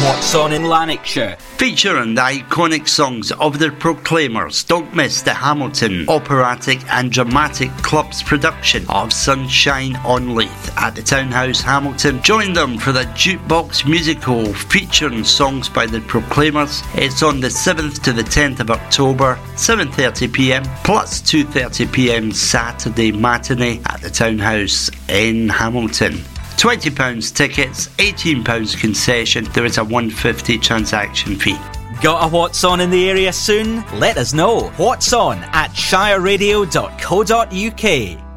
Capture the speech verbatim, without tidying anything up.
What's on in Lanarkshire? Featuring the iconic songs of the Proclaimers, don't miss the Hamilton Operatic and Dramatic Club's production of Sunshine on Leith at the Townhouse, Hamilton. Join them for the Jukebox Musical featuring songs by the Proclaimers. It's on the seventh to the tenth of October, seven thirty p m plus two thirty p m Saturday matinee at the Townhouse in Hamilton. twenty pounds tickets, eighteen pounds concession. There is a one hundred fifty transaction fee. Got a What's On in the area soon? Let us know. What's On at shire radio dot co dot uk.